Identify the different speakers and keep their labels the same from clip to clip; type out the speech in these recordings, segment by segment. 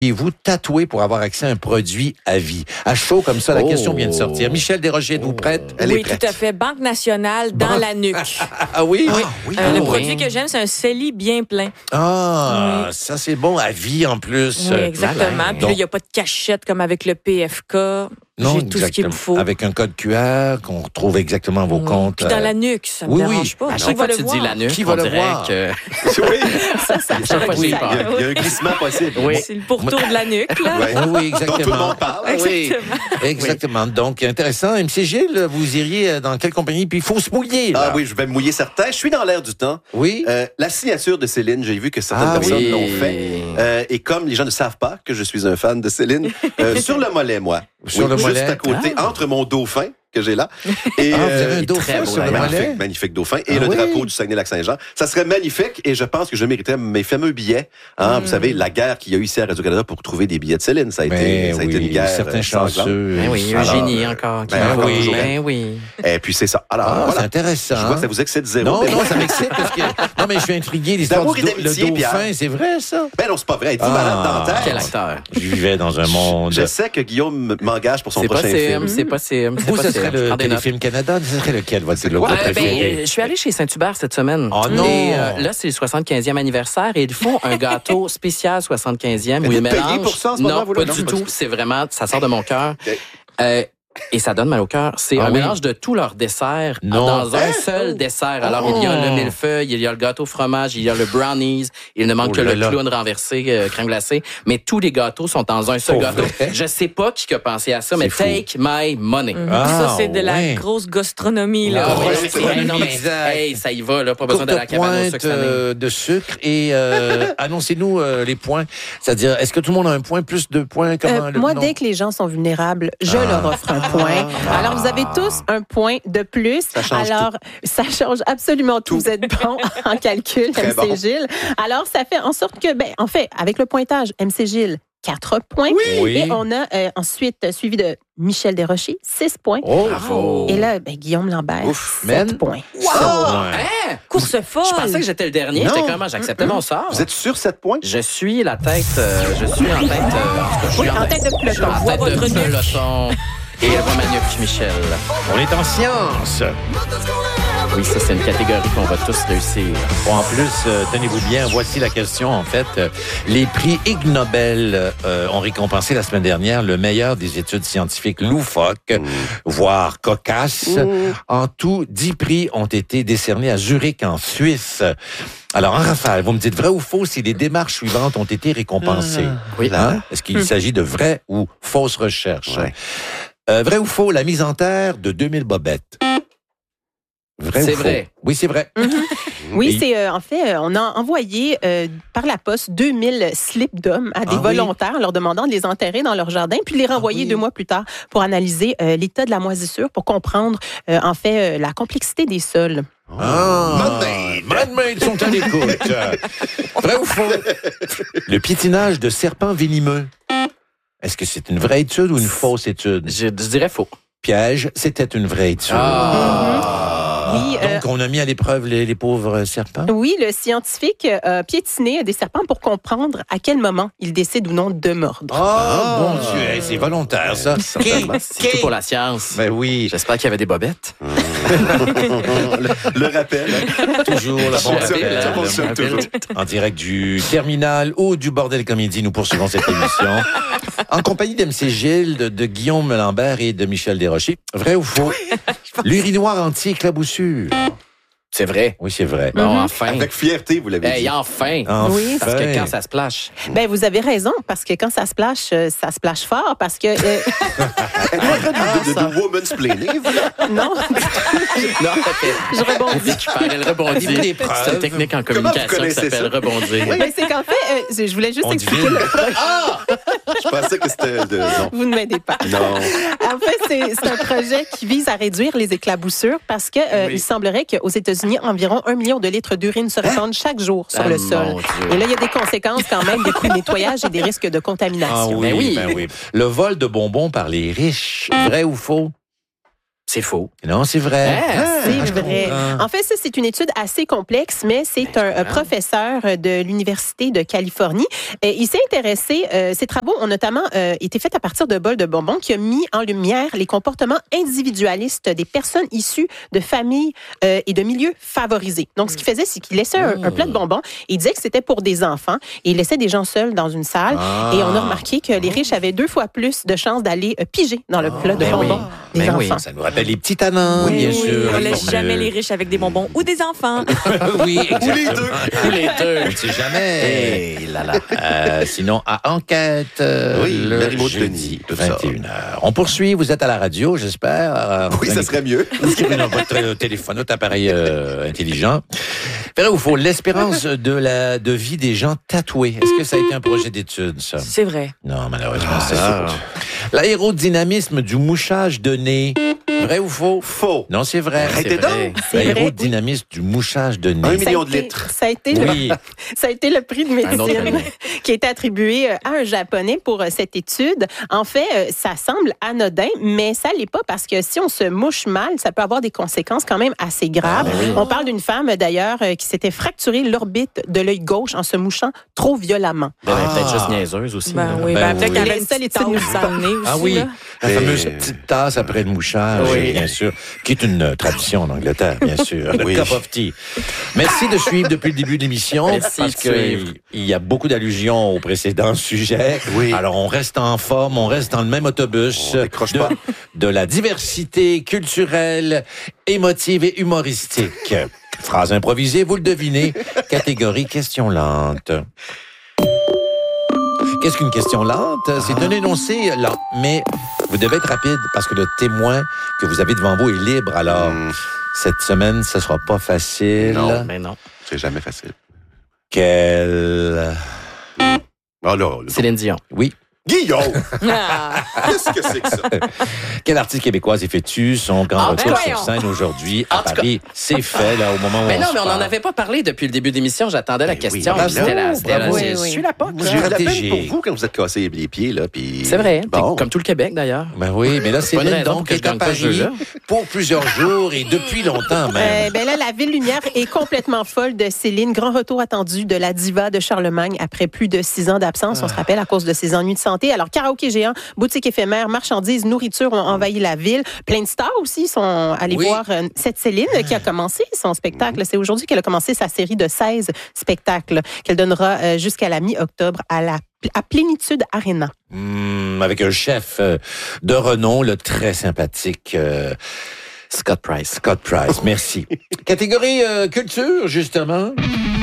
Speaker 1: vous tatouer pour avoir accès à un produit à vie? À chaud comme ça, la question vient de sortir. Michel Desrochers, êtes-vous prête?
Speaker 2: Elle est prête. Tout à fait. Banque nationale dans la nuque.
Speaker 1: Ah oui?
Speaker 2: Le produit que j'aime, c'est un CELI bien plein.
Speaker 1: Ça c'est bon, à vie en plus.
Speaker 2: Oui, exactement. Puis là, il n'y a pas de cachette comme avec le PFK.
Speaker 1: Non,
Speaker 2: j'ai tout ce qu'il me faut.
Speaker 1: Avec un code QR qu'on retrouve exactement vos comptes.
Speaker 2: Puis dans la nuque, ça me dérange pas.
Speaker 3: À chaque fois que tu dis la nuque,
Speaker 1: qui va le voir?
Speaker 4: Oui.
Speaker 2: Ça
Speaker 4: Il y a un glissement possible.
Speaker 3: Oui.
Speaker 2: C'est le pourtour de la nuque, là.
Speaker 1: Oui, exactement.
Speaker 4: Dont tout le monde parle.
Speaker 2: Exactement.
Speaker 1: Exactement. Donc, intéressant. MC Gilles, vous iriez dans quelle compagnie? Puis il faut se mouiller, là.
Speaker 4: Ah oui, je vais me mouiller certains. Je suis dans l'air du temps.
Speaker 1: Oui.
Speaker 4: La signature de Céline, j'ai vu que certaines personnes l'ont fait. Et comme les gens ne savent pas que je suis un fan de Céline, sur le mollet, moi.
Speaker 1: Sur le mollet.
Speaker 4: Juste à côté, entre mon dauphin que j'ai là. Et,
Speaker 1: vous avez un dauphin sur le mollet?
Speaker 4: Magnifique dauphin. Et le drapeau du Saguenay-Lac-Saint-Jean. Ça serait magnifique et je pense que je mériterais mes fameux billets. Vous savez, la guerre qu'il y a eu ici à Radio-Canada pour trouver des billets de Céline. Ça a été une guerre.
Speaker 1: Certains chanceux.
Speaker 3: Oui, Eugénie encore. Oui.
Speaker 4: Et puis c'est ça. Alors,
Speaker 1: c'est intéressant.
Speaker 4: Je vois que ça vous excite zéro.
Speaker 1: Non, ça m'excite parce que... Non, mais je suis intrigué. L'histoire du dauphin, c'est vrai, ça?
Speaker 4: Ben non, c'est pas vrai. Êtes-vous malade dentaire?
Speaker 3: Quel acteur?
Speaker 1: Je vivais dans un monde...
Speaker 4: Je sais que Guillaume m'engage pour son prochain film.
Speaker 3: C'est possible.
Speaker 1: Vous, ce serait le Téléfilm Canada? Ce serait lequel, votre logo préféré?
Speaker 3: Je suis allé chez Saint-Hubert cette semaine.
Speaker 1: Oh non!
Speaker 3: Et là, c'est le 75e anniversaire et ils font un gâteau spécial 75e où ils mélangent...
Speaker 4: pour ça, en ce moment,
Speaker 3: non, pas du tout. C'est vraiment... Ça sort de mon cœur.
Speaker 4: Okay.
Speaker 3: Et ça donne mal au cœur. C'est un mélange de tous leurs desserts dans un seul dessert. Alors, il y a le millefeuille, il y a le gâteau fromage, il y a le brownies, il ne manque que le clown renversé, crème glacée. Mais tous les gâteaux sont dans un seul gâteau. Je sais pas qui a pensé à ça, mais take my money.
Speaker 2: Ça, c'est de la grosse gastronomie, là.
Speaker 3: Ça y va, là. Pas besoin d'aller à la cabane au sucre cette année.
Speaker 1: De sucre et annoncez-nous les points. C'est-à-dire, est-ce que tout le monde a un point, plus de points?
Speaker 5: Moi, dès que les gens sont vulnérables, je leur offre un point. Alors, vous avez tous un point de plus. Ça change absolument tout. Vous êtes bon en calcul, MC Gilles. Alors, ça fait en sorte que, en fait, avec le pointage, MC Gilles, 4 points.
Speaker 1: Oui.
Speaker 5: Et on a ensuite suivi de Michel Desrochers, 6 points.
Speaker 3: Bravo.
Speaker 5: Et là, Guillaume Lambert, 7 points.
Speaker 2: Course folle.
Speaker 3: Je pensais que j'étais le dernier. J'étais comment? J'acceptais mon sort.
Speaker 4: Vous êtes sur 7 points?
Speaker 3: Je suis la tête. Je suis en tête.
Speaker 5: En tête de peloton.
Speaker 3: En tête de peloton. Et Romanuc, Michel.
Speaker 1: On est en sciences.
Speaker 3: Oui, ça, c'est une catégorie qu'on va tous réussir.
Speaker 1: Bon, en plus, tenez-vous bien, voici la question, en fait. Les prix Ig Nobel ont récompensé la semaine dernière le meilleur des études scientifiques loufoques, voire cocasses. En tout, 10 prix ont été décernés à Zurich, en Suisse. Alors, en rafale, vous me dites vrai ou faux si les démarches suivantes ont été récompensées?
Speaker 3: Oui.
Speaker 1: Est-ce qu'il s'agit de vraies ou fausses recherches? Vrai ou faux, la mise en terre de 2000 bobettes? Vrai
Speaker 3: c'est
Speaker 1: ou faux?
Speaker 3: vrai.
Speaker 1: Oui, c'est vrai.
Speaker 5: Oui, c'est en fait, on a envoyé par la poste 2000 slips d'hommes à des volontaires en leur demandant de les enterrer dans leur jardin, puis de les renvoyer 2 mois plus tard pour analyser l'état de la moisissure, pour comprendre en fait la complexité des sols.
Speaker 1: Madmaid sont à l'écoute. Vrai ou faux? Le piétinage de serpents venimeux. Est-ce que c'est une vraie étude ou une fausse étude?
Speaker 3: Je dirais faux.
Speaker 1: Piège, c'était une vraie étude.
Speaker 5: Oui,
Speaker 1: donc, on a mis à l'épreuve les pauvres serpents?
Speaker 5: Oui, le scientifique a piétiné des serpents pour comprendre à quel moment ils décident ou non de mordre.
Speaker 1: Bon Dieu, c'est volontaire, ça.
Speaker 3: C'est tout pour la science.
Speaker 1: Ben oui.
Speaker 3: J'espère qu'il y avait des bobettes.
Speaker 4: Le rappel.
Speaker 1: Toujours la bonne rappel. En direct du Terminal ou du Bordel Comédie, nous poursuivons cette émission. En compagnie d'MC Gilles, de Guillaume Lambert et de Michel Desrochers. Vrai ou faux? L'urinoir anti-éclaboussure.
Speaker 3: C'est vrai.
Speaker 1: Oui, c'est vrai.
Speaker 3: Bon, enfin.
Speaker 4: Avec fierté, vous l'avez dit.
Speaker 3: Enfin.
Speaker 5: Oui.
Speaker 3: Parce que quand ça splash.
Speaker 5: Vous avez raison, parce que quand ça splash fort, parce que...
Speaker 4: de woman's planning, vous là?
Speaker 5: Non. Je rebondis.
Speaker 3: Elle rebondit. C'est une technique en communication qui s'appelle rebondir.
Speaker 5: Oui, mais c'est qu'en fait, je voulais juste expliquer le projet.
Speaker 4: Je pensais que c'était... Non.
Speaker 5: Vous ne m'aidez pas.
Speaker 4: Non.
Speaker 5: En fait, c'est un projet qui vise à réduire les éclaboussures parce que il semblerait qu'aux États-Unis, environ 1 million de litres d'urine se répandent chaque jour sur le sol. Et là, il y a des conséquences quand même, des coûts de nettoyage et des risques de contamination.
Speaker 1: Ben oui. Le vol de bonbons par les riches, vrai ou faux?
Speaker 3: C'est faux.
Speaker 1: Non, c'est vrai.
Speaker 5: C'est vrai. En fait, ça, c'est une étude assez complexe, mais c'est un professeur de l'Université de Californie. Il s'est intéressé, ses travaux ont notamment été faits à partir de bols de bonbons qui a mis en lumière les comportements individualistes des personnes issues de familles et de milieux favorisés. Donc, ce qu'il faisait, c'est qu'il laissait un plat de bonbons et il disait que c'était pour des enfants et il laissait des gens seuls dans une salle. Et on a remarqué que les riches avaient 2 fois plus de chances d'aller piger dans le plat de bonbons des enfants.
Speaker 1: Ça nous rappelle les petits tanins, bien sûr.
Speaker 2: On ne laisse jamais les riches avec des bonbons ou des enfants.
Speaker 1: Oui, exactement.
Speaker 3: Ou les deux.
Speaker 1: On ne sait jamais. Sinon, à Enquête, le jeudi, 21h. On poursuit, vous êtes à la radio, j'espère.
Speaker 4: Oui, ça serait mieux.
Speaker 1: Inscrivez dans votre téléphone, votre appareil intelligent. Vrai ou faux, l'espérance de vie des gens tatoués. Est-ce que ça a été un projet d'étude, ça?
Speaker 2: C'est vrai.
Speaker 1: Non, malheureusement, c'est faux. L'aérodynamisme du mouchage de nez. Vrai ou faux?
Speaker 4: Faux.
Speaker 1: Non, c'est vrai.
Speaker 4: Arrêtez donc.
Speaker 1: L'aérodynamisme du mouchage de nez.
Speaker 4: 1 million de litres.
Speaker 5: Ça a été le prix de médecine qui a été attribué à un Japonais pour cette étude. En fait, ça semble anodin, mais ça l'est pas parce que si on se mouche mal, ça peut avoir des conséquences quand même assez graves. On parle d'une femme, d'ailleurs, qui s'était fracturé l'orbite de l'œil gauche en se mouchant trop violemment.
Speaker 3: Peut-être juste niaiseuse aussi.
Speaker 2: Peut-être qu'elle avait une petite tasse dans le nez aussi.
Speaker 1: Ah oui,
Speaker 2: là.
Speaker 1: la fameuse petite tasse après le mouchage, bien sûr, qui est une tradition en Angleterre, bien sûr. Le cup of tea. Merci de suivre depuis le début de l'émission, parce qu'il y a beaucoup d'allusions au précédent sujet.
Speaker 4: Oui.
Speaker 1: Alors, on reste en forme, on reste dans le même autobus de la diversité culturelle, émotive et humoristique. Phrase improvisée, vous le devinez. Catégorie question lente. Qu'est-ce qu'une question lente? C'est un énoncé lent, mais vous devez être rapide parce que le témoin que vous avez devant vous est libre. Alors, cette semaine, ce sera pas facile.
Speaker 3: Non, mais non.
Speaker 4: C'est jamais facile.
Speaker 1: Quel...
Speaker 3: Céline Dion.
Speaker 1: Oui.
Speaker 4: Guillaume! Qu'est-ce que c'est que ça?
Speaker 1: Quelle artiste québécoise effectue son grand retour sur scène aujourd'hui à Paris? C'est fait, là, au moment où
Speaker 3: mais non, mais on n'en avait pas parlé depuis le début de l'émission. J'attendais la question. Je suis la POC.
Speaker 4: J'ai eu la peine pour vous quand vous êtes cassé les pieds, là. Puis...
Speaker 3: C'est vrai. Bon. Comme tout le Québec, d'ailleurs.
Speaker 1: Ben oui, mais là, Céline, donc, est à Paris pour plusieurs jours et depuis longtemps, même.
Speaker 5: Ben là, la Ville Lumière est complètement folle de Céline. Grand retour attendu de la diva de Charlemagne après plus de 6 ans d'absence. On se rappelle, à cause de ses ennuis de santé. Alors, karaoké géant, boutique éphémère, marchandises, nourriture ont envahi la ville. Plein de stars aussi sont allés voir cette Céline qui a commencé son spectacle. C'est aujourd'hui qu'elle a commencé sa série de 16 spectacles qu'elle donnera jusqu'à la mi-octobre à Plénitude Arena.
Speaker 1: Avec un chef de renom, le très sympathique...
Speaker 3: Scott Price.
Speaker 1: Scott Price, merci. Catégorie culture, justement.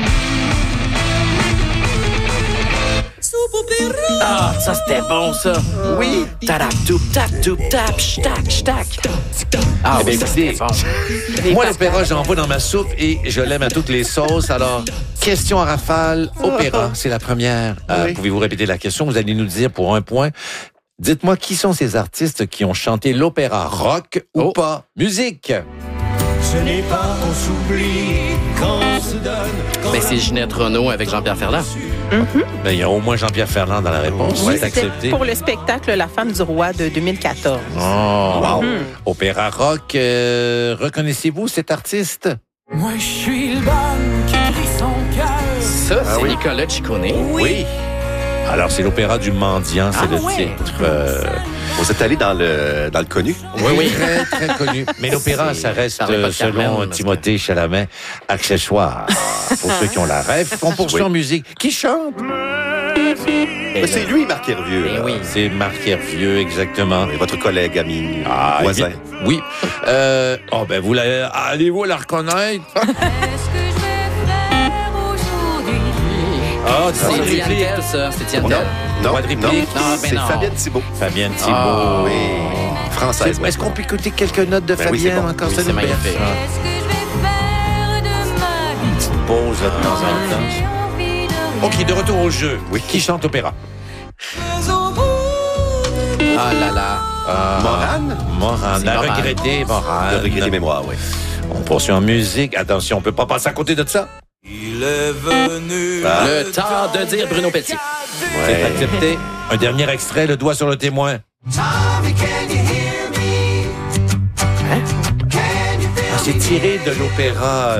Speaker 3: Ah, ça c'était bon, ça. Oui. Tarap-toup, tap-toup, tap, shtak, shtak. Ah,
Speaker 1: ben,
Speaker 3: ça c'était bon.
Speaker 1: Moi, l'opéra, j'en vois dans ma soupe et je l'aime à toutes les sauces. Alors, question à rafale, opéra, c'est la première. Pouvez-vous répéter la question? Vous allez nous dire pour 1 point. Dites-moi qui sont ces artistes qui ont chanté l'opéra rock ou pas? Musique!
Speaker 6: Ce n'est pas qu'on s'oublie quand on se donne.
Speaker 3: Ben, c'est Ginette Renault avec Jean-Pierre Ferland.
Speaker 1: Ben, il y a au moins Jean-Pierre Ferland dans la réponse.
Speaker 5: Oui,
Speaker 1: c'est accepté.
Speaker 5: Pour le spectacle La femme du roi de 2014.
Speaker 1: Oh, wow. Opéra rock, reconnaissez-vous cet artiste?
Speaker 6: Moi, je suis le bonne qui crie son cœur.
Speaker 3: Ça, c'est Nicolas Ciccone.
Speaker 1: Oui. Alors, c'est l'opéra du mendiant, c'est le titre.
Speaker 4: Vous êtes allé dans le connu?
Speaker 1: Oui. Très, très connu. Mais l'opéra, ça reste, selon Timothée Chalamet, accessoire. Pour ceux qui ont la rêve, qu'on poursuit en musique. Qui chante?
Speaker 4: Mais c'est lui, Marc Hervieux.
Speaker 1: Oui, c'est Marc Hervieux, exactement.
Speaker 4: Et votre collègue, ami, voisin.
Speaker 1: Oui. Vous allez-vous la reconnaître?
Speaker 7: Qu'est-ce que je vais faire aujourd'hui?
Speaker 3: C'est Diane Tell, ça. C'est Diane Tell.
Speaker 4: Non,
Speaker 1: pas de réplique.
Speaker 4: c'est Fabienne Thibault.
Speaker 1: Fabienne Thibault.
Speaker 4: Oui. Française.
Speaker 1: Est-ce qu'on peut écouter quelques notes de Fabienne encore?
Speaker 3: Oui, c'est magnifique.
Speaker 7: Qu'est-ce que je vais faire de ma vie?
Speaker 1: Petite pause de temps en temps. OK, de retour au jeu. Oui. Qui chante opéra?
Speaker 3: Ah là là.
Speaker 1: Morane. La regrettée Morane.
Speaker 4: La regrettée mémoire, oui.
Speaker 1: On poursuit en musique. Attention, on peut pas passer à côté de ça.
Speaker 6: Il est venu
Speaker 3: Le temps de dire Bruno Pelletier.
Speaker 1: C'est accepté. Un dernier extrait, le doigt sur le témoin. C'est tiré de l'opéra.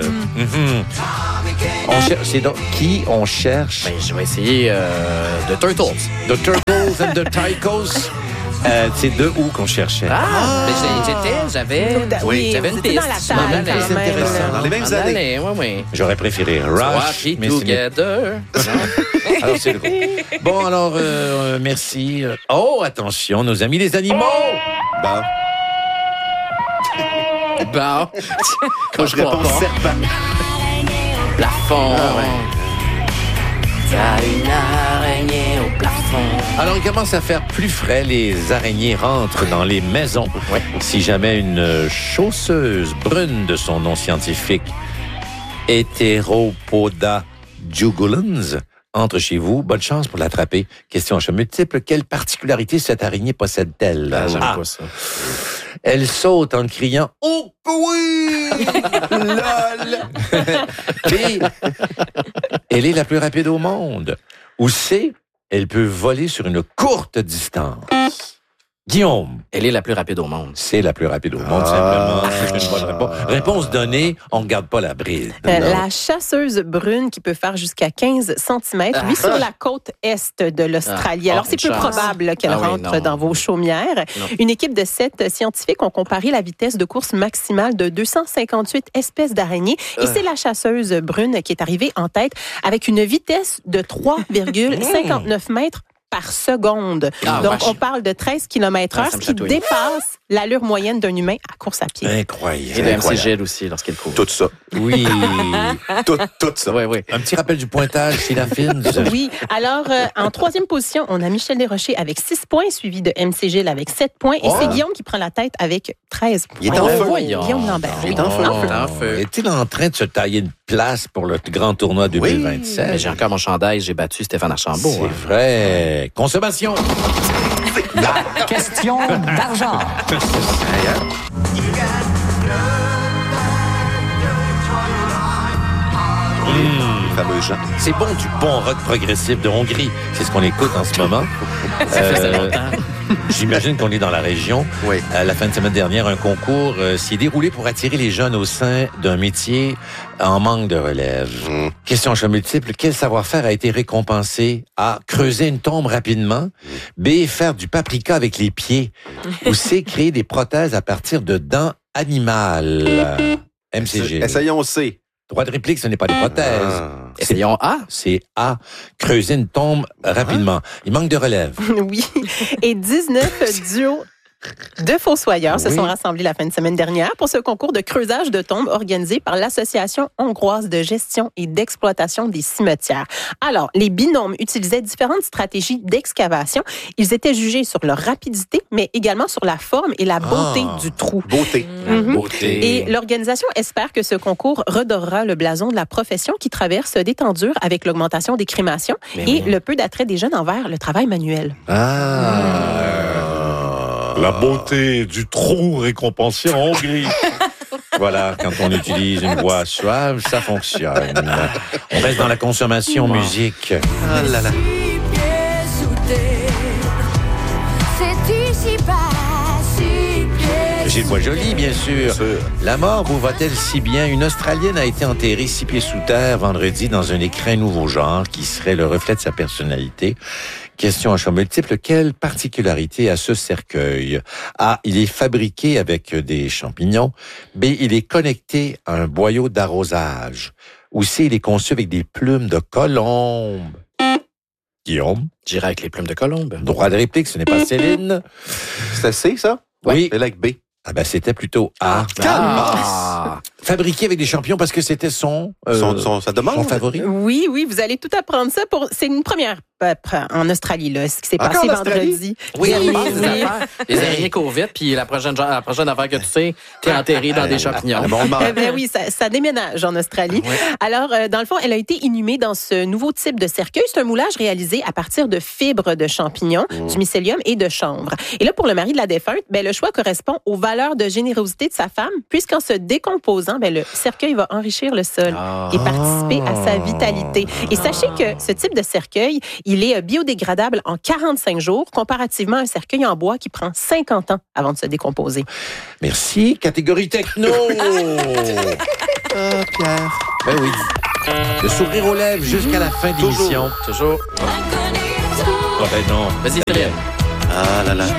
Speaker 1: C'est donc qui on cherche?
Speaker 3: Ben, je vais essayer The Turtles.
Speaker 1: The Turtles and the Tychos. C'est de où qu'on cherchait?
Speaker 3: J'avais une piste.
Speaker 5: Dans la salle, quand même.
Speaker 4: Dans les mêmes années.
Speaker 3: Oui.
Speaker 1: J'aurais préféré Rush.
Speaker 3: Happy Together.
Speaker 1: Alors, c'est le coup. Bon, alors, merci. Oh, attention, nos amis les animaux!
Speaker 4: Bon.
Speaker 3: Bon.
Speaker 4: Quand je réponds serpent.
Speaker 3: Plafond. T'as une araignée au plafond.
Speaker 1: Alors, il commence à faire plus frais. Les araignées rentrent dans les maisons.
Speaker 3: Ouais.
Speaker 1: Si jamais une chausseuse brune de son nom scientifique, Heteropoda jugulans, entre chez vous, bonne chance pour l'attraper. Question à choix multiple. Quelle particularité cette araignée possède-t-elle?
Speaker 3: J'aime pas ça.
Speaker 1: Elle saute en criant « Oh oui! Lol! » B. Elle est la plus rapide au monde. Ou C. Elle peut voler sur une courte distance. Guillaume.
Speaker 3: Elle est la plus rapide au monde.
Speaker 1: C'est la plus rapide au monde, simplement. C'est une bonne réponse. Réponse donnée, on ne garde pas la bride.
Speaker 5: La chasseuse brune qui peut faire jusqu'à 15 cm, vit sur la côte est de l'Australie. Alors, c'est peu probable là, qu'elle rentre dans vos chaumières.
Speaker 3: Non.
Speaker 5: Une équipe de 7 scientifiques ont comparé la vitesse de course maximale de 258 espèces d'araignées. Et c'est la chasseuse brune qui est arrivée en tête avec une vitesse de 3,59 mètres par seconde. Donc, on parle de 13 km/h, ce qui dépasse l'allure moyenne d'un humain à course à pied.
Speaker 1: Incroyable.
Speaker 3: Et de MC Gilles aussi, lorsqu'il court.
Speaker 4: Tout ça.
Speaker 1: Oui.
Speaker 4: Tout ça.
Speaker 3: Oui.
Speaker 1: Un petit rappel du pointage, c'est la fine.
Speaker 5: Oui. Alors, en troisième position, on a Michel Desrochers avec 6 points, suivi de MC Gilles avec 7 points. Et c'est Guillaume qui prend la tête avec 13 points.
Speaker 4: Il est en feu.
Speaker 5: Guillaume Lambert.
Speaker 4: Il est en feu.
Speaker 1: Est-il en train de se tailler une place pour le grand tournoi 2027?
Speaker 3: Mais j'ai encore mon chandail, j'ai battu Stéphane Archambault.
Speaker 1: C'est vrai. Consommation.
Speaker 8: La question d'argent.
Speaker 4: Les fameux gens.
Speaker 1: C'est bon du bon rock progressif de Hongrie. C'est ce qu'on écoute en ce moment. J'imagine qu'on est dans la région.
Speaker 4: Oui.
Speaker 1: La fin de semaine dernière, un concours s'est déroulé pour attirer les jeunes au sein d'un métier en manque de relève. Question à choix multiple. Quel savoir-faire a été récompensé? A. Creuser une tombe rapidement. B. Faire du paprika avec les pieds. Ou C. Créer des prothèses à partir de dents animales. MCG.
Speaker 4: Essayons C.
Speaker 1: Droit de réplique, ce n'est pas des prothèses.
Speaker 3: Essayons A.
Speaker 1: C'est A. Creuser une tombe rapidement. Il manque de relève.
Speaker 5: Oui. Et 19 duos de fossoyeurs se sont rassemblés la fin de semaine dernière pour ce concours de creusage de tombes organisé par l'Association hongroise de gestion et d'exploitation des cimetières. Alors, les binômes utilisaient différentes stratégies d'excavation. Ils étaient jugés sur leur rapidité, mais également sur la forme et la beauté du trou.
Speaker 4: Beauté.
Speaker 1: Beauté.
Speaker 5: Et l'organisation espère que ce concours redorera le blason de la profession qui traverse des temps durs avec l'augmentation des crémations le peu d'attrait des jeunes envers le travail manuel.
Speaker 1: La beauté du trou récompensé en Hongrie. Voilà, quand on utilise une voix suave, ça fonctionne. On reste dans la consommation musique.
Speaker 4: Ah là là.
Speaker 1: Gilles Boisjoli, bien sûr. La mort vous va-t-elle si bien? Une Australienne a été enterrée 6 pieds sous terre vendredi dans un écrin nouveau genre qui serait le reflet de sa personnalité. Question à choix multiple. Quelle particularité a ce cercueil? A. Il est fabriqué avec des champignons. B. Il est connecté à un boyau d'arrosage. Ou C. Il est conçu avec des plumes de colombe. Guillaume?
Speaker 3: J'irai avec les plumes de colombe.
Speaker 1: Droit de réplique, ce n'est pas Céline.
Speaker 4: C'était C, ça?
Speaker 1: Oui.
Speaker 4: C'est like B.
Speaker 1: Ah ben c'était plutôt A. Fabriqué avec des champignons parce que c'était son favori.
Speaker 5: Oui, vous allez tout apprendre ça. C'est une première en Australie, là, ce qui s'est passé vendredi.
Speaker 3: Oui. Les araignées courent vite, puis la prochaine affaire que tu sais, t'es enterré dans des champignons.
Speaker 5: Oui, ça déménage en Australie. Ouais. Alors, dans le fond, elle a été inhumée dans ce nouveau type de cercueil. C'est un moulage réalisé à partir de fibres de champignons, du mycélium et de chanvre. Et là, pour le mari de la défunte, le choix correspond aux valeurs de générosité de sa femme, puisqu'en se décomposant, le cercueil va enrichir le sol et participer à sa vitalité. Et sachez que ce type de cercueil, il Il est biodégradable en 45 jours, comparativement à un cercueil en bois qui prend 50 ans avant de se décomposer.
Speaker 1: Merci. Catégorie techno.
Speaker 4: Pierre.
Speaker 1: Ben oui. Le sourire aux lèvres jusqu'à la fin de l'émission.
Speaker 3: Toujours.
Speaker 1: Ah ben non.
Speaker 3: Vas-y, Cyril.
Speaker 4: Ah là là.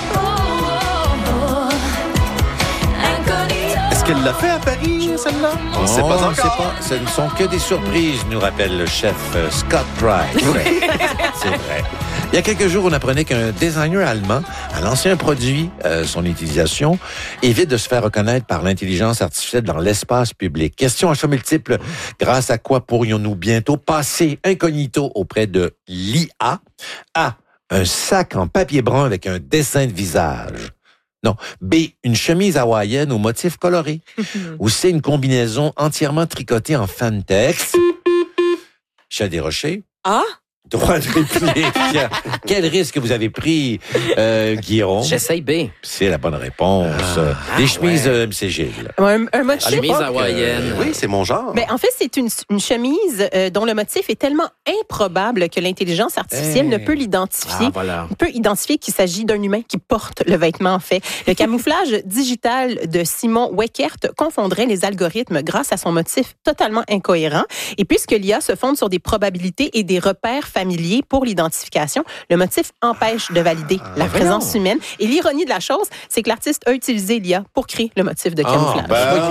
Speaker 4: Est-ce qu'elle l'a fait à Paris, celle-là? On ne sait pas encore.
Speaker 1: Ce ne sont que des surprises, nous rappelle le chef Scott Price. C'est vrai. Il y a quelques jours, on apprenait qu'un designer allemand a lancé un produit, son utilisation évite de se faire reconnaître par l'intelligence artificielle dans l'espace public. Question à choix multiples. Grâce à quoi pourrions-nous bientôt passer incognito auprès de l'IA? A. Un sac en papier brun avec un dessin de visage. Non. B, une chemise hawaïenne aux motifs colorés. Ou C, une combinaison entièrement tricotée en fantex. Michel Desrochers.
Speaker 2: Ah?
Speaker 1: Droit de réplique. Quel risque vous avez pris, Guillaume?
Speaker 3: J'essaye B.
Speaker 1: C'est la bonne réponse. Des chemises MCG.
Speaker 5: Un motif.
Speaker 3: Chemise hawaïenne.
Speaker 4: Oui, c'est mon genre.
Speaker 5: Ben, en fait, c'est une chemise dont le motif est tellement improbable que l'intelligence artificielle ne peut l'identifier.
Speaker 3: Ah, voilà.
Speaker 5: On peut identifier qu'il s'agit d'un humain qui porte le vêtement, en fait. Le camouflage digital de Simon Weckert confondrait les algorithmes grâce à son motif totalement incohérent. Et puisque l'IA se fonde sur des probabilités et des repères familiers pour l'identification, le motif empêche de valider la présence humaine. Et l'ironie de la chose, c'est que l'artiste a utilisé l'IA pour créer le motif de camouflage.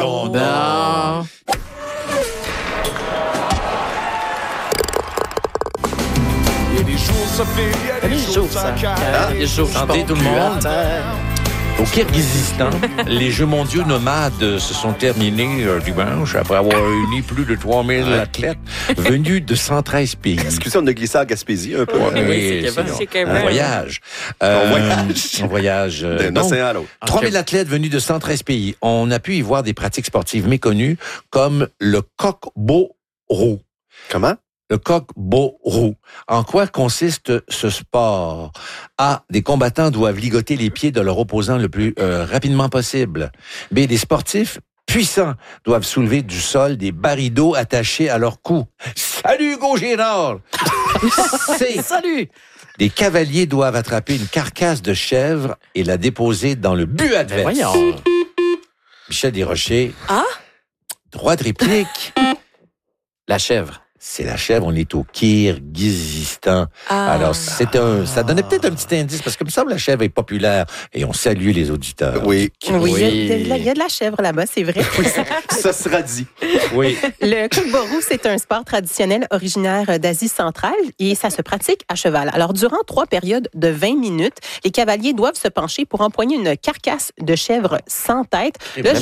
Speaker 6: Il y a des jours ça fait, il y a des jours ça caille.
Speaker 3: Les jours,
Speaker 1: Santé tout le monde. Au Kirghizistan, les Jeux mondiaux nomades se sont terminés dimanche après avoir réuni plus de 3000 athlètes venus de 113 pays.
Speaker 4: Excusez, on a glissé à Gaspésie un peu.
Speaker 1: Oui,
Speaker 2: C'est
Speaker 1: un voyage. Un voyage.
Speaker 4: D'un océan à l'autre.
Speaker 1: 3000 athlètes venus de 113 pays. On a pu y voir des pratiques sportives méconnues comme le coq-beau-roux.
Speaker 4: Comment?
Speaker 1: Le coq-beau-roux. En quoi consiste ce sport? A. Des combattants doivent ligoter les pieds de leur opposant le plus rapidement possible. B. Des sportifs puissants doivent soulever du sol des barils d'eau attachés à leur cou. Salut, Hugo Génard! C.
Speaker 3: Salut!
Speaker 1: Des cavaliers doivent attraper une carcasse de chèvre et la déposer dans le but adverse.
Speaker 3: Voyons.
Speaker 1: Michel Desrochers.
Speaker 2: Ah?
Speaker 1: Droit de réplique.
Speaker 3: La chèvre.
Speaker 1: C'est la chèvre, on est au Kirghizistan. Alors, ça donnait peut-être un petit indice, parce que, il me semble, la chèvre est populaire, et on salue les auditeurs.
Speaker 4: Oui.
Speaker 5: Oui, il y a de la chèvre là-bas, c'est vrai.
Speaker 4: Ça sera dit.
Speaker 1: Oui.
Speaker 5: Le coq-beau-roux, c'est un sport traditionnel originaire d'Asie centrale et ça se pratique à cheval. Alors, durant 3 périodes de 20 minutes, les cavaliers doivent se pencher pour empoigner une carcasse de chèvre sans tête. Là,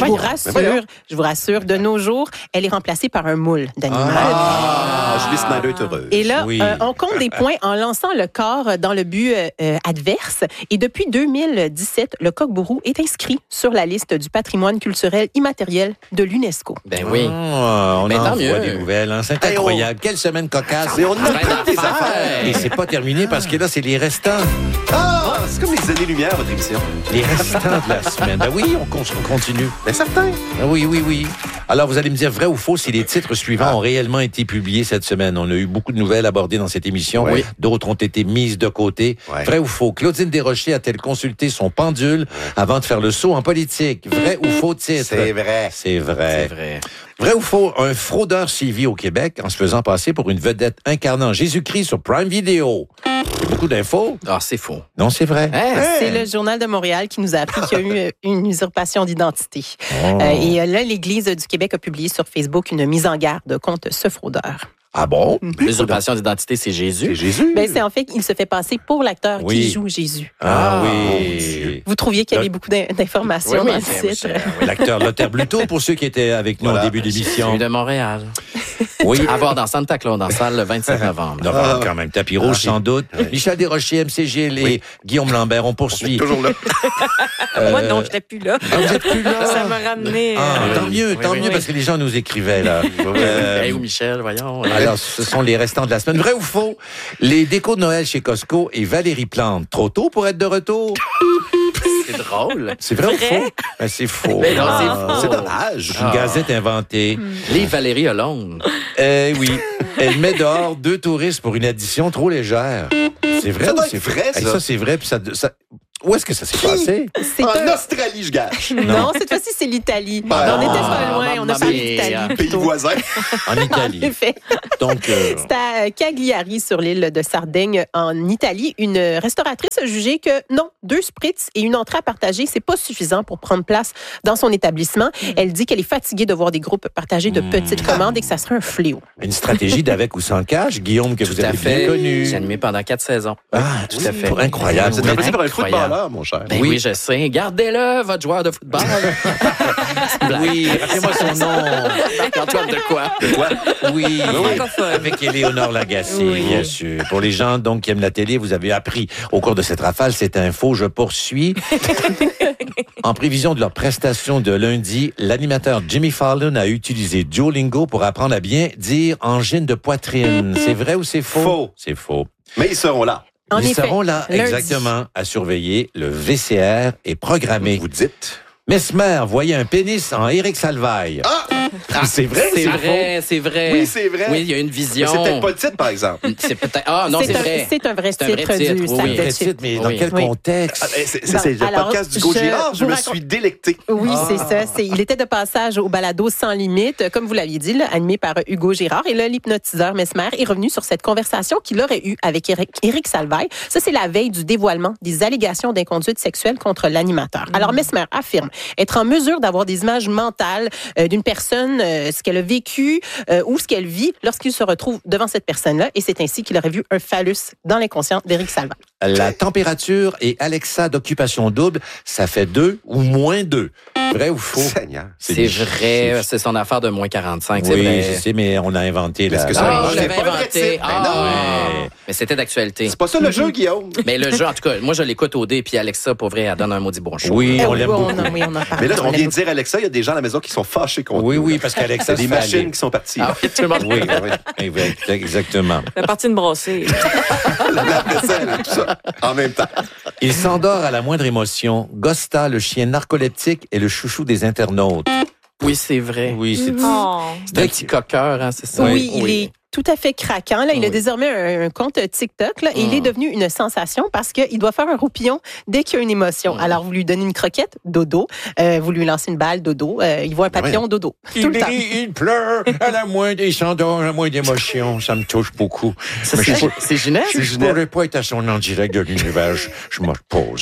Speaker 5: je vous rassure, de nos jours, elle est remplacée par un moule d'animal.
Speaker 4: Julie Snyder est heureuse.
Speaker 5: Et là, on compte des points en lançant le corps dans le but adverse. Et depuis 2017, le coq-beau-roux est inscrit sur la liste du patrimoine culturel immatériel de l'UNESCO.
Speaker 3: Ben oui.
Speaker 1: On
Speaker 3: Mais
Speaker 1: en
Speaker 3: tant
Speaker 1: voit
Speaker 3: mieux.
Speaker 1: des nouvelles. Hein? C'est incroyable. Quelle semaine cocasse.
Speaker 4: Et on a plein des affaires.
Speaker 1: Et c'est pas terminé parce que là, c'est les restants.
Speaker 4: C'est comme les années-lumière, votre émission.
Speaker 1: Les restants de la semaine. Ben oui, on continue.
Speaker 4: Ben certain.
Speaker 1: Ben oui. Alors, vous allez me dire vrai ou faux si les titres suivants ont réellement été publiés cette semaine. On a eu beaucoup de nouvelles abordées dans cette émission.
Speaker 4: Oui.
Speaker 1: D'autres ont été mises de côté.
Speaker 4: Ouais.
Speaker 1: Vrai ou faux? Claudine Desrochers a-t-elle consulté son pendule avant de faire le saut en politique? Vrai ou faux titre?
Speaker 4: C'est vrai.
Speaker 1: C'est vrai.
Speaker 3: C'est vrai.
Speaker 1: Vrai ou faux? Un fraudeur sévit au Québec en se faisant passer pour une vedette incarnant Jésus-Christ sur Prime Video. C'est beaucoup d'infos.
Speaker 3: Ah, c'est faux.
Speaker 1: Non, c'est vrai.
Speaker 5: C'est le Journal de Montréal qui nous a appris qu'il y a eu une usurpation d'identité. Et là, l'Église du Québec a publié sur Facebook une mise en garde contre ce fraudeur.
Speaker 1: Ah bon?
Speaker 3: L'usurpation d'identité, c'est Jésus.
Speaker 4: C'est Jésus.
Speaker 5: Ben, c'est en fait qu'il se fait passer pour l'acteur
Speaker 1: Oui.
Speaker 5: qui joue Jésus.
Speaker 1: Ah oui.
Speaker 5: Vous trouviez qu'il y avait beaucoup d'informations
Speaker 3: Oui,
Speaker 5: dans
Speaker 3: c'est
Speaker 5: le titre.
Speaker 1: L'acteur Lothar Bluto, pour ceux qui étaient avec nous au début de l'émission.
Speaker 3: Celui de Montréal.
Speaker 1: Oui.
Speaker 3: À voir dans Santa Claus, en salle, le 27 novembre.
Speaker 1: Novembre, quand même. Tapis rouge, sans doute. Michel Desrochers, MCG et Guillaume Lambert, on poursuit.
Speaker 4: Toujours là.
Speaker 2: Moi, non, je n'étais plus là.
Speaker 1: Ah, vous êtes plus là?
Speaker 2: Ça m'a ramené.
Speaker 1: Tant mieux, parce que les gens nous écrivaient, là.
Speaker 3: Hey, ou Michel, voyons.
Speaker 1: Alors, ce sont les restants de la semaine. Vrai ou faux? Les décos de Noël chez Costco et Valérie Plante. Trop tôt pour être de retour?
Speaker 3: C'est drôle.
Speaker 1: C'est vrai ou faux? Ben, c'est faux.
Speaker 3: Mais non, c'est faux.
Speaker 4: C'est dommage.
Speaker 1: Une gazette inventée.
Speaker 3: Livre Valérie Hollande.
Speaker 1: Oui. Elle met dehors 2 touristes pour une addition trop légère. C'est vrai
Speaker 4: Ça
Speaker 1: ou
Speaker 4: doit
Speaker 1: c'est
Speaker 4: être vrai, ça?
Speaker 1: Ça, c'est vrai. Puis ça... Où est-ce que ça s'est passé?
Speaker 4: En Australie, je gâche.
Speaker 5: Non, cette fois-ci, c'est l'Italie. On n'était pas loin. On a parlé d'Italie.
Speaker 4: Pays voisin.
Speaker 1: En Italie.
Speaker 5: En effet.
Speaker 1: Donc,
Speaker 5: c'est à Cagliari, sur l'île de Sardaigne, en Italie. Une restauratrice a jugé que non, 2 spritz et une entrée à partager, c'est pas suffisant pour prendre place dans son établissement. Elle dit qu'elle est fatiguée de voir des groupes partager de petites commandes et que ça serait un fléau.
Speaker 1: une stratégie d'avec ou sans cash, Guillaume, que vous avez bien connu.
Speaker 3: J'ai animé pendant 4 saisons.
Speaker 1: Ah,
Speaker 3: tout à fait.
Speaker 1: Incroyable.
Speaker 4: C'est remplacé par un footballeur, mon cher.
Speaker 3: Ben oui, je sais. Gardez-le, votre joueur de football.
Speaker 1: Oui, rappelez-moi son nom.
Speaker 3: Antoine de quoi?
Speaker 1: Oui,
Speaker 2: Francophone.
Speaker 1: avec Éléonore Lagacé, bien sûr. Pour les gens donc qui aiment la télé, vous avez appris au cours de cette rafale cette info. Je poursuis. En prévision de leur prestation de lundi, l'animateur Jimmy Fallon a utilisé Duolingo pour apprendre à bien dire angine de poitrine. C'est vrai ou c'est faux?
Speaker 4: Faux.
Speaker 1: C'est faux.
Speaker 4: Mais ils seront là.
Speaker 5: En
Speaker 1: Ils
Speaker 5: effet,
Speaker 1: seront là,
Speaker 5: lundi.
Speaker 1: exactement, à surveiller. Le VCR est programmé.
Speaker 4: Vous dites?
Speaker 1: Mesmer voyait un pénis en Éric Salvaille. C'est vrai,
Speaker 3: C'est
Speaker 1: c'est
Speaker 3: vrai, c'est vrai.
Speaker 4: Oui, c'est vrai.
Speaker 3: Oui, il y a une
Speaker 4: Mais
Speaker 3: vision.
Speaker 4: c'est peut-être pas le titre, par exemple.
Speaker 3: C'est peut-être. Ah, non, c'est vrai.
Speaker 5: C'est un vrai
Speaker 3: C'est un vrai
Speaker 5: titre
Speaker 3: titre,
Speaker 5: du
Speaker 3: oui,
Speaker 5: sac
Speaker 3: oui.
Speaker 5: de
Speaker 1: Vrai
Speaker 5: chips.
Speaker 1: titre, mais dans
Speaker 3: Oui.
Speaker 1: quel
Speaker 5: Oui.
Speaker 1: contexte?
Speaker 4: C'est le
Speaker 5: alors,
Speaker 4: podcast du Gaud-Girard. Je
Speaker 5: vous
Speaker 4: me
Speaker 5: raconte-
Speaker 4: suis délecté.
Speaker 5: Oui, c'est ça. Il était de passage au balado Sans Limite, comme vous l'aviez dit, là, animé par Hugo Girard. Et là, l'hypnotiseur Mesmer est revenu sur cette conversation qu'il aurait eue avec Éric Salvaille. Ça, c'est la veille du dévoilement des allégations d'inconduite sexuelle contre l'animateur. Alors, Mesmer affirme être en mesure d'avoir des images mentales d'une personne, ce qu'elle a vécu ou ce qu'elle vit lorsqu'il se retrouve devant cette personne-là. Et c'est ainsi qu'il aurait vu un phallus dans l'inconscient d'Éric Salvaille.
Speaker 1: La température et Alexa d'occupation double, ça fait 2 ou moins 2. Vrai ou faux?
Speaker 4: Seigneur.
Speaker 3: C'est
Speaker 1: des
Speaker 3: vrai,
Speaker 1: chiffres.
Speaker 3: c'est son affaire de moins 45, c'est
Speaker 1: Oui,
Speaker 3: vrai.
Speaker 1: je sais, mais on a inventé
Speaker 4: Est-ce que
Speaker 1: la...
Speaker 4: ça-
Speaker 3: Ah,
Speaker 4: Ah,
Speaker 3: je l'avais
Speaker 4: c'est pas le vrai
Speaker 3: inventé.
Speaker 4: titre. Mais non.
Speaker 1: Ouais.
Speaker 3: Mais c'était d'actualité.
Speaker 4: C'est pas ça le jeu, Guillaume.
Speaker 3: Mais le jeu, en tout cas, moi, je l'écoute au dé, puis Alexa, pour vrai, elle donne un maudit bon show.
Speaker 1: Oui, on l'aime
Speaker 5: Oui,
Speaker 1: beaucoup.
Speaker 5: oui, on en parle.
Speaker 4: Mais là,
Speaker 5: On
Speaker 4: on
Speaker 5: l'aime
Speaker 4: vient de dire Alexa, il y a des gens à la maison qui sont fâchés contre
Speaker 1: Oui,
Speaker 4: nous.
Speaker 1: oui, parce qu'Alexa,
Speaker 4: C'est des
Speaker 1: se fait
Speaker 4: machines
Speaker 1: aller.
Speaker 4: qui sont parties.
Speaker 3: Ah, oui, tout le monde.
Speaker 1: Oui, exactement.
Speaker 2: La partie de brasser.
Speaker 4: La vaisselle, tout ça, en même temps.
Speaker 1: Il s'endort à la moindre émotion. Gosta, le chien narcoleptique, est le chouchou des internautes.
Speaker 3: Oui, c'est vrai.
Speaker 1: Oui, c'est...
Speaker 2: Oh.
Speaker 3: C'est un petit coqueur, hein, c'est ça?
Speaker 5: Oui, il est tout à fait craquant. Là. Il a
Speaker 3: Oui.
Speaker 5: désormais un compte TikTok là, et il est devenu une sensation parce qu'il doit faire un roupillon dès qu'il y a une émotion. Alors, vous lui donnez une croquette, dodo. Vous lui lancez une balle, dodo. Il voit un papillon, dodo. Tout le temps.
Speaker 1: Il pleure à la moindre, il s'endort à la moindre émotion. Ça me touche beaucoup.
Speaker 3: Ça,
Speaker 1: Mais
Speaker 3: c'est Ginette?
Speaker 1: je ne pourrais pas être à son en direct de l'univers. Je me repose.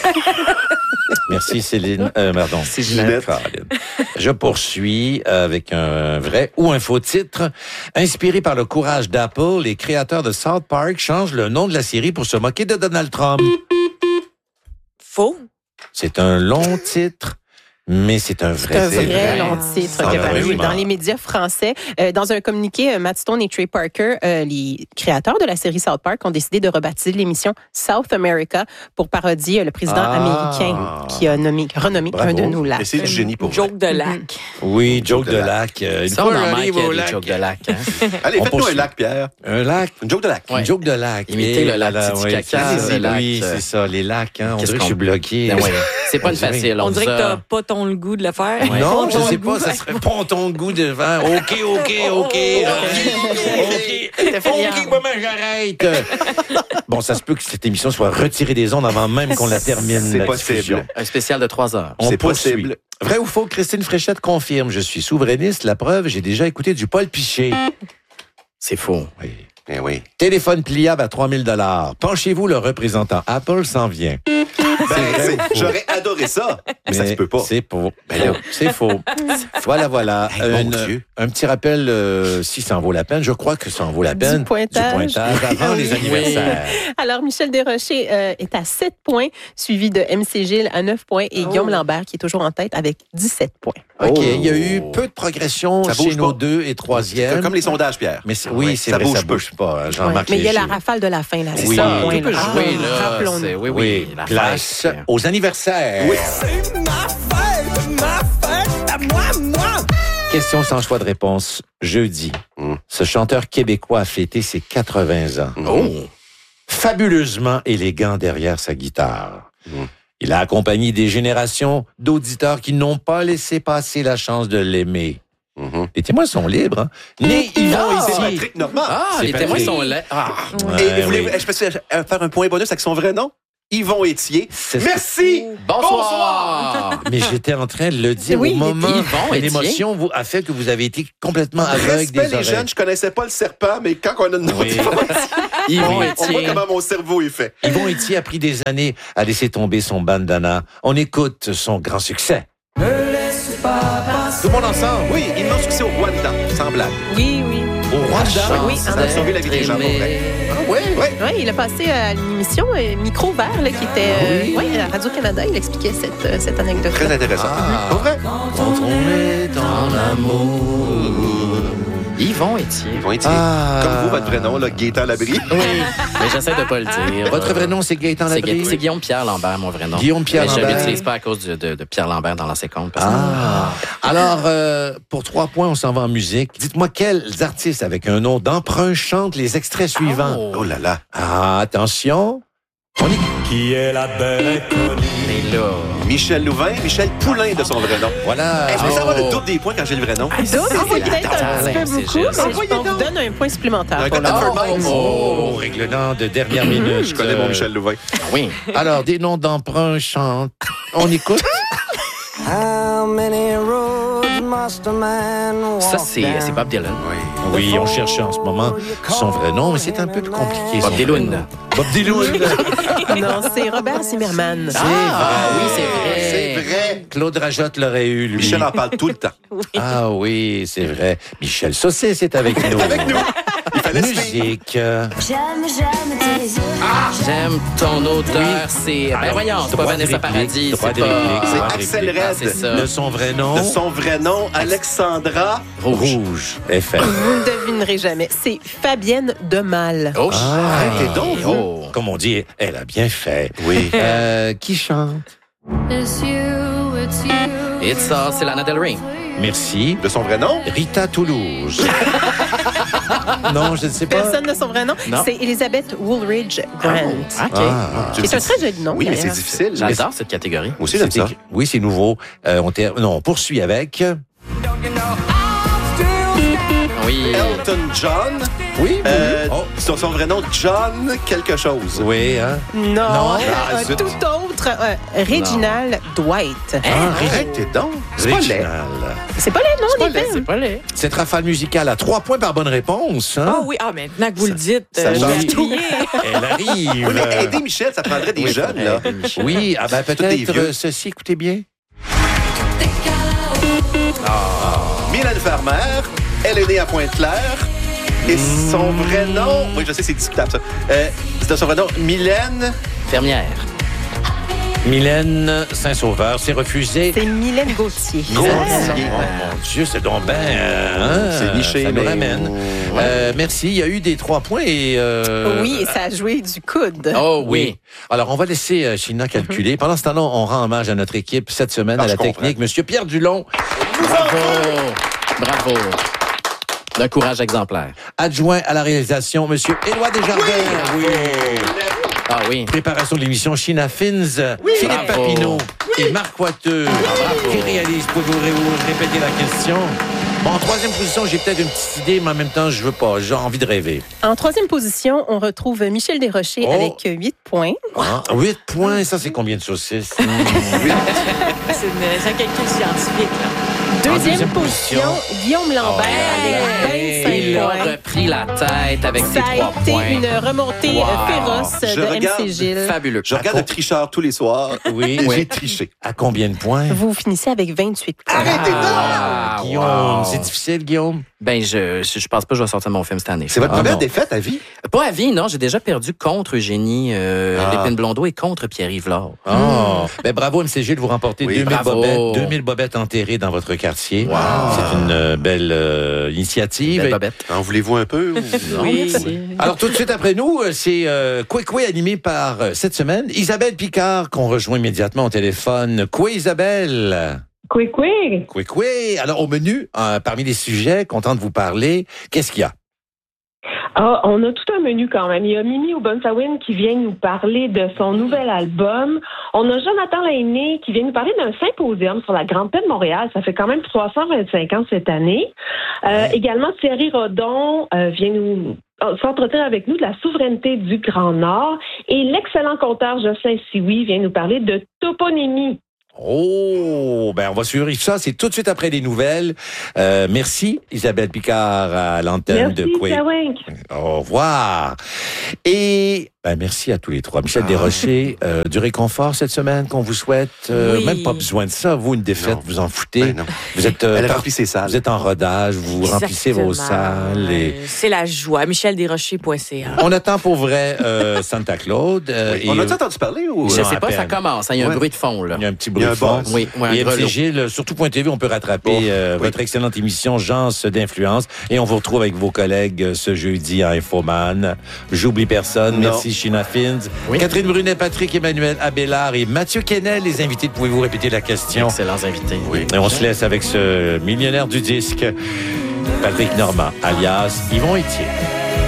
Speaker 1: Merci Céline. Pardon.
Speaker 3: C'est Ginette.
Speaker 1: Colin. Je poursuis avec un vrai ou un faux titre. Inspiré par le courage d'Apple, les créateurs de South Park changent le nom de la série pour se moquer de Donald Trump.
Speaker 2: Faux.
Speaker 1: C'est un long titre, mais c'est un vrai
Speaker 5: C'est un
Speaker 1: titre.
Speaker 5: vrai long titre qui est paru
Speaker 1: Malheureusement.
Speaker 5: dans les médias français. Dans un communiqué, Matt Stone et Trey Parker, les créateurs de la série South Park, ont décidé de rebaptiser l'émission South America pour parodier le président américain qui a renommé
Speaker 1: Bravo.
Speaker 5: un de nos lacs.
Speaker 4: Et c'est du génie pour vous.
Speaker 2: Joke de lac.
Speaker 1: Oui, joke de lac. Une
Speaker 3: Ça,
Speaker 1: fois,
Speaker 3: on en
Speaker 1: j'arrive
Speaker 3: manque
Speaker 1: au
Speaker 3: des
Speaker 1: lac.
Speaker 3: jokes de lac. Hein?
Speaker 4: Allez,
Speaker 1: On
Speaker 4: faites-nous un
Speaker 1: poursuit.
Speaker 4: lac, Pierre.
Speaker 1: Un lac.
Speaker 4: Une joke de lac.
Speaker 3: Ouais.
Speaker 1: Une joke de lac.
Speaker 3: Imiter
Speaker 1: Et
Speaker 3: le lac
Speaker 1: là,
Speaker 3: Titi
Speaker 1: oui,
Speaker 3: Caca,
Speaker 1: c'est-
Speaker 3: le lac,
Speaker 1: Oui, c'est ça, les lacs. Hein. On
Speaker 3: Qu'est-ce
Speaker 1: dirait que je suis
Speaker 3: qu'on-
Speaker 1: bloqué.
Speaker 3: Ben ouais. C'est pas une
Speaker 1: dirait-
Speaker 3: facile.
Speaker 2: On dirait
Speaker 3: dit
Speaker 2: que
Speaker 3: ça.
Speaker 2: t'as pas ton le goût de le faire.
Speaker 1: Non,
Speaker 2: Pas
Speaker 1: je
Speaker 2: ton
Speaker 1: sais
Speaker 2: goût.
Speaker 1: pas, ça serait pas ton goût de vin. OK. OK, moment, j'arrête. Bon, ça se peut que cette émission soit retirée des ondes avant même qu'on la termine.
Speaker 4: C'est
Speaker 1: la
Speaker 4: possible.
Speaker 1: diffusion.
Speaker 3: Un spécial de 3 heures.
Speaker 1: On
Speaker 4: C'est
Speaker 1: poursuit.
Speaker 4: possible.
Speaker 1: Vrai ou faux, Christine Fréchette confirme. Je suis souverainiste. La preuve, j'ai déjà écouté du Paul Piché.
Speaker 3: C'est faux.
Speaker 1: Oui.
Speaker 4: Eh oui.
Speaker 1: Téléphone pliable à 3 000 $. Penchez-vous, le représentant Apple s'en vient.
Speaker 4: J'aurais adoré ça, mais ça se peut pas.
Speaker 1: C'est faux. C'est faux. Voilà.
Speaker 4: Hey, mon Dieu.
Speaker 1: Un petit rappel, si ça en vaut la peine. Je crois que ça en vaut la peine.
Speaker 5: Du pointage.
Speaker 1: avant les anniversaires.
Speaker 5: Alors, Michel Desrochers est à 7 points, suivi de MC Gilles à 9 points et Guillaume Lambert qui est toujours en tête avec 17 points.
Speaker 1: OK, il y a eu peu de progression
Speaker 4: Ça
Speaker 1: chez
Speaker 4: bouge
Speaker 1: nos
Speaker 4: pas.
Speaker 1: 2 et 3e.
Speaker 4: Comme les sondages, Pierre.
Speaker 1: Mais oui, c'est vrai, ça bouge pas. Hein, Jean-Marc
Speaker 5: Mais il y a la
Speaker 1: Léger.
Speaker 5: rafale de la fin, là.
Speaker 1: C'est
Speaker 5: C'est
Speaker 1: ça,
Speaker 5: ça,
Speaker 1: tout
Speaker 5: point,
Speaker 3: peut
Speaker 5: là.
Speaker 3: jouer, là.
Speaker 5: Rappelons-nous.
Speaker 3: C'est- Oui,
Speaker 1: Oui,
Speaker 3: la
Speaker 1: place
Speaker 3: fête.
Speaker 1: aux anniversaires.
Speaker 4: Oui.
Speaker 6: C'est ma fête à moi.
Speaker 1: Question sans choix de réponse. Jeudi, ce chanteur québécois a fêté ses 80 ans.
Speaker 3: Oh!
Speaker 1: Fabuleusement élégant derrière sa guitare. Il a accompagné des générations d'auditeurs qui n'ont pas laissé passer la chance de l'aimer. Les témoins sont libres. Hein. Né Yvon
Speaker 4: C'est
Speaker 1: ici.
Speaker 4: Patrick Normand.
Speaker 1: C'est
Speaker 3: les témoins
Speaker 1: Patrick.
Speaker 3: sont là.
Speaker 4: Et voulez-vous, je peux faire un point bonus avec son vrai nom? Yvon Étier. Merci!
Speaker 3: Bonsoir!
Speaker 1: Mais j'étais en train de le dire
Speaker 5: Oui,
Speaker 1: au moment
Speaker 3: Yvon
Speaker 1: où
Speaker 3: Étier.
Speaker 1: l'émotion a fait que vous avez été complètement aveugle
Speaker 4: Respect
Speaker 1: des
Speaker 4: les
Speaker 1: oreilles.
Speaker 4: jeunes, je connaissais pas le serpent, mais quand on a une
Speaker 1: Oui.
Speaker 3: Yvon
Speaker 4: on voit
Speaker 3: Étier.
Speaker 4: comment mon cerveau est fait.
Speaker 1: Yvon Étier a pris des années à laisser tomber son bandana. On écoute son grand succès.
Speaker 6: Ne laisse pas passer.
Speaker 4: Tout le monde ensemble? Oui, immense succès au Rwanda, sans blague.
Speaker 5: Oui, oui.
Speaker 1: Au Rwanda.
Speaker 5: Oui,
Speaker 4: Ça a sauvé la vie des gens, pour vrai.
Speaker 5: Oui, il a passé à une émission Micro Vert là, qui était à Radio-Canada. Il expliquait cette anecdote.
Speaker 4: Très intéressant. Pour vrai?
Speaker 1: Quand on est en amour.
Speaker 3: Yvon Étier.
Speaker 4: Yvon Étier.
Speaker 1: Ah.
Speaker 4: Comme vous, votre vrai nom, là, Gaétan Labrie.
Speaker 3: Oui, mais j'essaie de pas le dire.
Speaker 1: Votre vrai nom, c'est Gaétan
Speaker 3: C'est
Speaker 1: Labrie?
Speaker 3: C'est Guillaume-Pierre Lambert, mon vrai nom.
Speaker 1: Guillaume-Pierre
Speaker 3: Mais je
Speaker 1: Lambert.
Speaker 3: l'utilise pas à cause de Pierre Lambert dans l'ancien compte. parce que-
Speaker 1: Alors, pour 3 points, on s'en va en musique. Dites-moi quels artistes avec un nom d'emprunt chantent les extraits suivants.
Speaker 4: Oh là là.
Speaker 1: Ah, attention. On y...
Speaker 6: Qui est la belle inconnue?
Speaker 3: Mais là...
Speaker 4: Michel Louvain, Michel Poulain de son vrai nom.
Speaker 1: Voilà.
Speaker 4: Est-ce que ça va le double des points quand j'ai le vrai nom?
Speaker 5: Donc, c'est peut-être un petit peu
Speaker 3: c'est
Speaker 5: beaucoup,
Speaker 3: juste.
Speaker 5: mais on vous donne un point supplémentaire.
Speaker 4: Un
Speaker 5: pour
Speaker 4: gars
Speaker 5: le
Speaker 4: de
Speaker 5: moment.
Speaker 4: Minds.
Speaker 1: Oh, règlement de dernière minute.
Speaker 4: Je connais mon Michel Louvain.
Speaker 3: Oui.
Speaker 1: Alors, des noms d'emprunt chantent. On écoute.
Speaker 3: Ça, c'est Bob Dylan.
Speaker 1: Oui, on cherche en ce moment son vrai nom, mais c'est un peu plus compliqué.
Speaker 3: Bob
Speaker 1: son
Speaker 3: Dylan.
Speaker 1: vrai nom. Bob Dylan.
Speaker 5: Non, c'est Robert Zimmerman.
Speaker 3: Oui, c'est vrai.
Speaker 4: C'est vrai.
Speaker 1: Claude Rajotte l'aurait eu, lui.
Speaker 4: Michel en parle tout le temps.
Speaker 1: Ah oui, c'est vrai. Michel Saucé, c'est avec nous.
Speaker 4: Avec nous. Il fallait se faire.
Speaker 1: Musique.
Speaker 7: J'aime tes yeux.
Speaker 3: J'aime ton odeur. C'est... Ben voyons, c'est pas
Speaker 1: Droit de
Speaker 3: Vanessa
Speaker 1: réplique,
Speaker 3: Paradis.
Speaker 1: droit
Speaker 3: C'est
Speaker 1: de
Speaker 3: pas...
Speaker 1: réplique,
Speaker 4: C'est
Speaker 1: droit de
Speaker 4: Axel
Speaker 1: réplique.
Speaker 4: Red.
Speaker 3: C'est ça.
Speaker 1: De son vrai nom.
Speaker 4: De son vrai nom, Alexandra.
Speaker 1: Rouge. FM.
Speaker 5: Vous ne devinerez jamais. C'est Fabienne Demal.
Speaker 3: Oh,
Speaker 4: arrêtez donc, vous.
Speaker 3: Oh.
Speaker 1: Comme on dit, elle a bien fait.
Speaker 4: Oui.
Speaker 1: Qui chante?
Speaker 7: It's you, it's you.
Speaker 3: It's all, c'est Lana Del Rey.
Speaker 1: Merci.
Speaker 4: De son vrai nom?
Speaker 1: Rita Toulouse. Non, je ne sais pas.
Speaker 5: Personne de son vrai nom.
Speaker 3: Non.
Speaker 5: C'est Elizabeth Woolridge Grant.
Speaker 3: OK.
Speaker 5: C'est un très joli nom.
Speaker 4: Oui, mais c'est
Speaker 5: d'ailleurs.
Speaker 4: difficile.
Speaker 3: J'adore cette catégorie.
Speaker 4: Moi aussi, j'aime ça.
Speaker 1: Oui, c'est nouveau. On poursuit avec...
Speaker 3: Oui.
Speaker 4: Elton John.
Speaker 1: Oui,
Speaker 4: Son vrai nom, John quelque chose.
Speaker 1: Oui, hein?
Speaker 5: Non,
Speaker 4: Ah, zut.
Speaker 5: tout autre. Reginald Dwight.
Speaker 4: Arrêtez donc. C'est pas laid.
Speaker 1: Original.
Speaker 5: C'est pas laid, non,
Speaker 3: C'est pas
Speaker 5: les
Speaker 3: laid,
Speaker 5: films?
Speaker 3: c'est pas laid.
Speaker 1: Cette rafale musicale a 3 points par bonne réponse. Hein?
Speaker 2: Ah oui, maintenant que vous le dites,
Speaker 4: ça
Speaker 2: je
Speaker 4: change
Speaker 2: vais
Speaker 4: tout.
Speaker 2: appuyer.
Speaker 1: Elle arrive.
Speaker 4: Oui, mais aider Michel, ça prendrait des jeunes, là.
Speaker 1: Oui, ah ben
Speaker 4: des
Speaker 1: peut-être
Speaker 4: vieux.
Speaker 1: ceci, écoutez bien.
Speaker 4: Mylène Farmer, elle est née à Pointe-Claire. Et son vrai nom, oui, je sais, c'est discutable, ça. C'est son vrai nom, Mylène.
Speaker 3: Fermière.
Speaker 1: Mylène Saint-Sauveur s'est refusée.
Speaker 5: C'est Mylène Gauthier.
Speaker 1: Gauthier. Oh mon Dieu, c'est donc ben...
Speaker 4: C'est niché,
Speaker 1: ça nous
Speaker 4: mais-
Speaker 1: ramène. Merci, il y a eu des 3 points et...
Speaker 5: Oui, et ça a joué du coude.
Speaker 3: Oh oui.
Speaker 1: Alors, on va laisser China calculer. Pendant ce temps-là, on rend hommage à notre équipe cette semaine, à
Speaker 4: je
Speaker 1: la
Speaker 4: comprends.
Speaker 1: technique. Monsieur Pierre Dulon,
Speaker 3: Bravo. Bravo. D'un courage exemplaire.
Speaker 1: adjoint à la réalisation. Monsieur Éloi Desjardins. Oui.
Speaker 3: Ah oui.
Speaker 1: Préparation de l'émission China Fins. Philippe
Speaker 3: Bravo.
Speaker 1: Papineau et Marc Poiteux qui réalisent. Pouvez-vous répéter la question? Bon, en 3e position, j'ai peut-être une petite idée, mais en même temps, je veux pas. J'ai envie de rêver.
Speaker 5: En 3e position, on retrouve Michel Desrochers
Speaker 1: Oh.
Speaker 5: avec 8 points.
Speaker 1: 8 points, ça, c'est combien de saucisses?
Speaker 2: C'est un calcul scientifique. Là.
Speaker 5: 2e position, Guillaume Lambert avec 25
Speaker 3: Il a
Speaker 5: points.
Speaker 3: repris la tête avec ses
Speaker 5: Ça
Speaker 3: 3
Speaker 5: a été
Speaker 3: points.
Speaker 5: une remontée
Speaker 3: Wow.
Speaker 5: féroce
Speaker 4: Je
Speaker 5: de
Speaker 4: regarde
Speaker 5: MC Gilles.
Speaker 3: Fabuleux.
Speaker 4: Je regarde le tricheur tous les soirs.
Speaker 1: Oui.
Speaker 4: Et
Speaker 1: Oui.
Speaker 4: j'ai triché.
Speaker 1: À combien de points?
Speaker 5: Vous finissez avec 28 points.
Speaker 4: Arrêtez donc!
Speaker 3: Ah,
Speaker 1: Guillaume,
Speaker 3: wow.
Speaker 1: c'est difficile, Guillaume?
Speaker 3: Ben, je pense pas que je vais sortir mon film cette année.
Speaker 4: C'est votre
Speaker 1: Ah,
Speaker 4: première
Speaker 1: non.
Speaker 4: défaite à vie?
Speaker 3: Pas à vie, non. J'ai déjà perdu contre Eugénie Lépine Blondeau et contre Pierre-Yves Laure.
Speaker 1: Oh. Ben, bravo, MC Gilles, vous remportez
Speaker 4: Oui,
Speaker 1: 2000
Speaker 3: bravo.
Speaker 1: bobettes, 2000 bobettes enterrées dans votre quartier. C'est une belle initiative.
Speaker 3: Belle bobette.
Speaker 4: En voulez-vous un peu?
Speaker 2: Oui.
Speaker 1: Alors, tout de suite après nous, c'est Coué animé par, cette semaine, Isabelle Picard, qu'on rejoint immédiatement au téléphone. Coué, Isabelle.
Speaker 9: Coué.
Speaker 1: Coué. Alors, au menu, parmi les sujets, content de vous parler, qu'est-ce qu'il y a?
Speaker 9: Ah, on a tout un menu quand même. Il y a Mimi Obunsawin qui vient nous parler de son nouvel album. On a Jonathan Lainé qui vient nous parler d'un symposium sur la Grande Paix de Montréal. Ça fait quand même 325 ans cette année. Également, Thierry Rodon vient nous s'entretenir avec nous de la souveraineté du Grand Nord. Et l'excellent conteur Jocelyn Sioui vient nous parler de toponymie.
Speaker 1: Oh, ben on va suivre ça. C'est tout de suite après les nouvelles. Merci Isabelle Picard à l'antenne de Québec. Au revoir. Et merci à tous les trois. Michel Desrochers, du réconfort cette semaine qu'on vous souhaite.
Speaker 2: Oui.
Speaker 1: Même pas besoin de ça. Vous, une défaite, vous en foutez. Vous êtes,
Speaker 4: elle remplit ses salles.
Speaker 1: Vous êtes en rodage, vous remplissez vos salles. Et...
Speaker 2: C'est la joie. MichelDesrochers.ca.
Speaker 1: On attend pour vrai Santa Claude.
Speaker 4: On a-tu entendu parler? Ou...
Speaker 3: Je sais pas, ça commence. Il y a un bruit de fond. Là.
Speaker 1: Il y a un petit bruit de fond.
Speaker 3: Oui,
Speaker 1: et MC Gilles, surtout .tv, on peut rattraper votre excellente émission Gens d'influence. Et on vous retrouve avec vos collègues ce jeudi à Infoman. J'oublie personne. Merci China Fins. Catherine Brunet, Patrick Emmanuel Abélard et Mathieu Kennel, les invités. Pouvez-vous répéter la question?
Speaker 3: Excellents invités.
Speaker 1: Oui. Et on se laisse avec ce millionnaire du disque, Patrick Normand, alias Yvon Etier.